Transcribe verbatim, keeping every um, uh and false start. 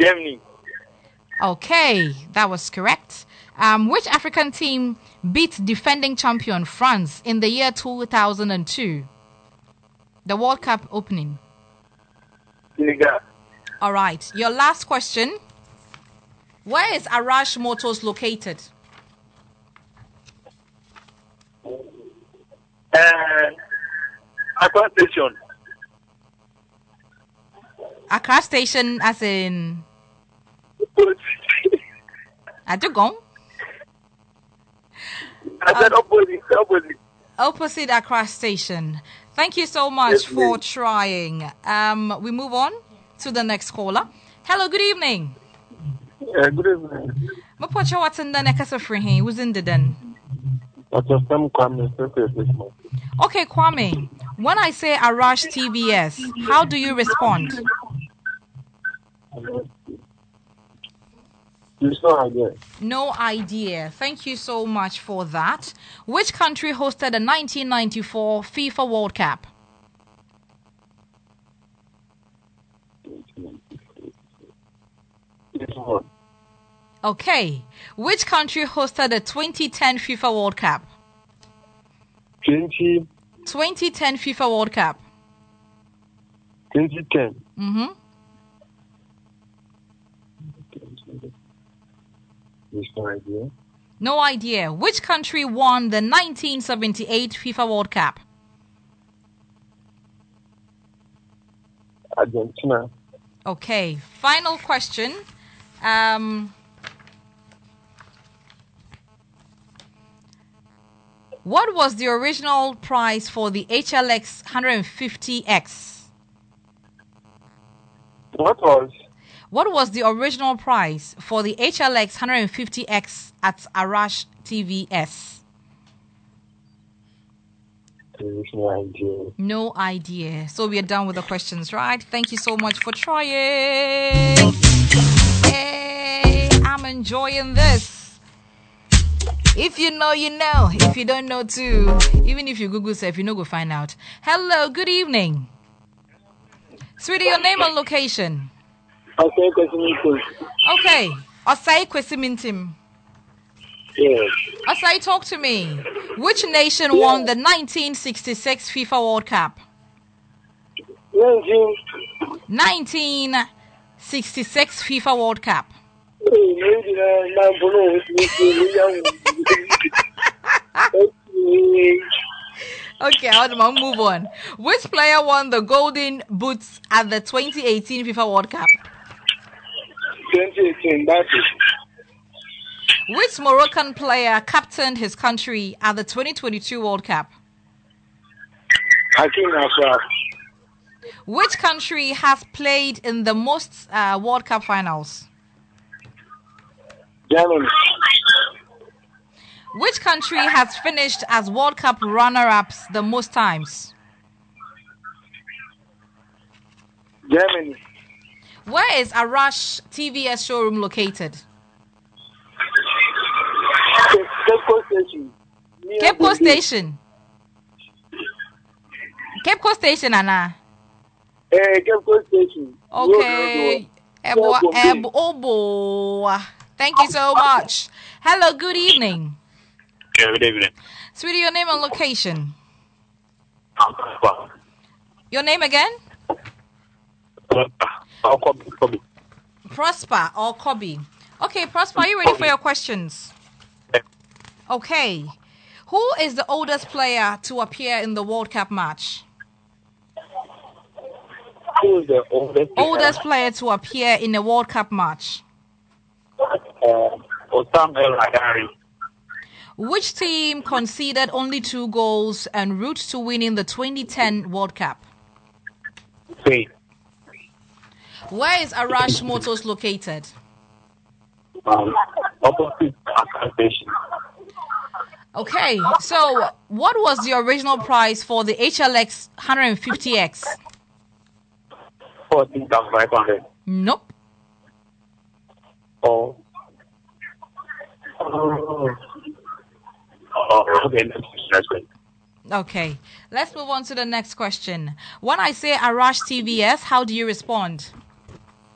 Germany. Okay, that was correct. Um, which African team beat defending champion France in the year two thousand two? The World Cup opening. Senegal. All right. Your last question. Where is Arash Motors located? Uh, Accra Station. Accra Station as in... Adjugong? I said opposite, opposite. Opposite Accra Station. Thank you so much Yes, for ma'am. trying. Um, we move on to the next caller. Hello, good evening. Uh, good evening. Mapocha what's in the next of free? Who's in the den? What's your name, Kwame? Okay, Kwame. When I say Arash T V S, how do you respond? There's no idea. No idea. Thank you so much for that. Which country hosted the nineteen ninety-four FIFA World Cup? This one. Okay. Which country hosted the twenty ten FIFA World Cup? twenty, twenty ten FIFA World Cup. twenty ten. Mm-hmm. There's no idea. No idea. Which country won the nineteen seventy-eight FIFA World Cup? Argentina. Okay. Final question. Um, what was the original price for the H L X one fifty X? What was? What was the original price for the H L X one fifty X at Arash T V S? There's no idea. No idea. So we are done with the questions, right? Thank you so much for trying. Hey, I'm enjoying this. If you know, you know. If you don't know too, even if you Google self, you know, go find out. Hello, good evening. Sweetie, your name and location. Okay, question. Okay. Osai Kwesimintim. Yes. Osai, talk to me. Which nation won the nineteen sixty-six FIFA World Cup? nineteen. nineteen sixty-six FIFA World Cup. Okay, I'll move on. Which player won the Golden Boots at the twenty eighteen FIFA World Cup? twenty eighteen, that is. Which Moroccan player captained his country at the twenty twenty-two World Cup? Hakim Ashraf. Which country has played in the most uh, World Cup finals? Germany. Which country has finished as World Cup runner-ups the most times? Germany. Where is Arash T V S showroom located? Cape Coast Station. Cape Coast Station. Cape Coast Station, Anna. Eh, Cape Coast Station. Okay. Ebo, Ebo, Obo. Thank you so much. Hello, good evening. Yeah, good evening. Sweetie, your name and location. Your name again? Prosper or Kobe. Okay, Prosper, are you ready for your questions? Okay. Who is the oldest player to appear in the World Cup match? Who is the oldest? Oldest player to appear in a World Cup match. Uh, Osam El Hadari. Which team conceded only two goals en route to winning the twenty ten World Cup? Spain. Where is Arash Motors located? Um, opposite Accra Station. Okay, so what was the original price for the H L X one fifty X? fourteen thousand five hundred. Nope. Oh. Oh. Oh, okay, that's good. Okay, let's move on to the next question. When I say Arash T V S, how do you respond?